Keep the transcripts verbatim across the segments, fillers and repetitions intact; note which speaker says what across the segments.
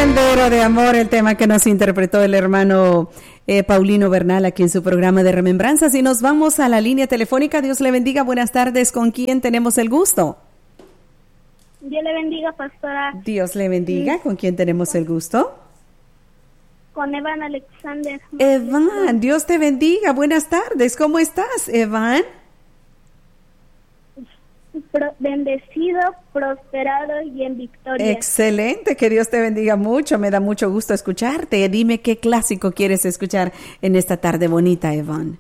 Speaker 1: Sendero de Amor, el tema que nos interpretó el hermano eh, Paulino Bernal aquí en su programa de Remembranzas. Y nos vamos a la línea telefónica. Dios le bendiga. Buenas tardes. ¿Con quién tenemos el gusto?
Speaker 2: Dios le bendiga, pastora.
Speaker 1: Dios le bendiga. ¿Con quién tenemos el gusto?
Speaker 2: Con Evan Alexander.
Speaker 1: Evan, Dios te bendiga. Buenas tardes. ¿Cómo estás, Evan?
Speaker 2: Pro- bendecido, prosperado y en victoria.
Speaker 1: Excelente, que Dios te bendiga mucho. Me da mucho gusto escucharte. Dime qué clásico quieres escuchar en esta tarde bonita, Evan.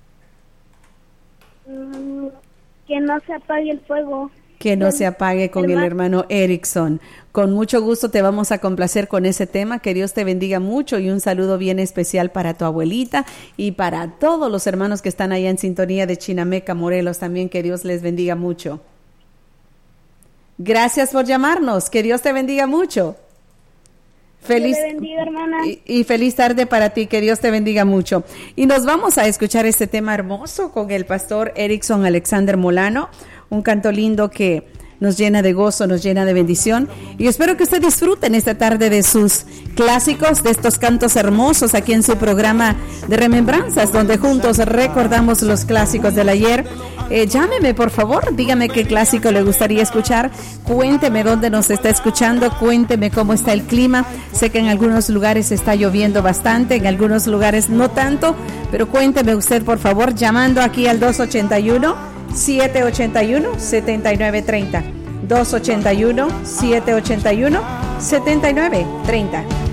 Speaker 2: Mm, que no se apague el fuego.
Speaker 1: Que no se apague con el hermano Erickson. Con mucho gusto te vamos a complacer con ese tema. Que Dios te bendiga mucho y un saludo bien especial para tu abuelita y para todos los hermanos que están allá en sintonía de Chinameca, Morelos también. Que Dios les bendiga mucho. Gracias por llamarnos. Que Dios te bendiga mucho. Feliz,
Speaker 2: Dios te bendiga, hermana.
Speaker 1: Y, y feliz tarde para ti. Que Dios te bendiga mucho. Y nos vamos a escuchar este tema hermoso con el pastor Erickson Alexander Molano. Un canto lindo que nos llena de gozo, nos llena de bendición. Y espero que usted disfruten esta tarde de sus clásicos, de estos cantos hermosos aquí en su programa de Remembranzas, donde juntos recordamos los clásicos del ayer. Eh, llámeme, por favor, dígame qué clásico le gustaría escuchar. Cuénteme dónde nos está escuchando, cuénteme cómo está el clima. Sé que en algunos lugares está lloviendo bastante, en algunos lugares no tanto, pero cuénteme usted, por favor, llamando aquí al dos ochenta y uno, siete ochenta y uno, setenta y nueve treinta. dos ochenta y uno, siete ochenta y uno, setenta y nueve treinta.